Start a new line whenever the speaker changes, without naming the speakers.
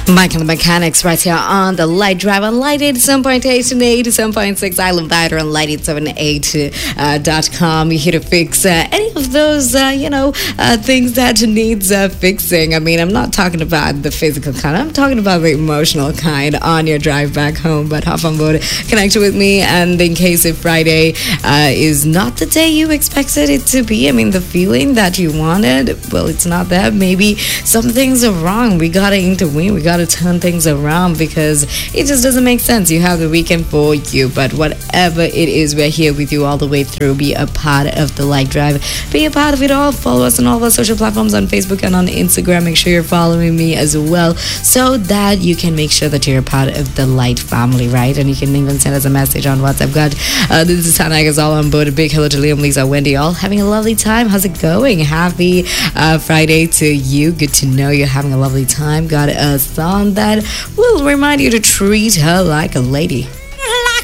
Mike and the Mechanics right here on the Light Drive on Light 87.8 and 87.6 Island Vider on Light878.com. You're here to fix any of those, things that needs fixing. I mean, I'm not talking about the physical kind. I'm talking about the emotional kind on your drive back home. But hop on board, connect with me, and in case if Friday is not the day you expected it to be, I mean, the feeling that you wanted, well, it's not that. Maybe some things are wrong. We gotta intervene. We gotta turn things around because it just doesn't make sense. You have the weekend for you, but whatever it is, we're here with you all the way through. Be a part of the Light Drive. Be a part of it all. Follow us on all of our social platforms on Facebook and on Instagram. Make sure you're following me as well so that you can make sure that you're a part of the Light family, right? And you can even send us a message on WhatsApp. God, this is Hannah all on board. A big hello to Liam, Lisa, Wendy, all having a lovely time. How's it going? Happy Friday to you. Good to know you're having a lovely time. Got a song that will remind you to treat her like a lady.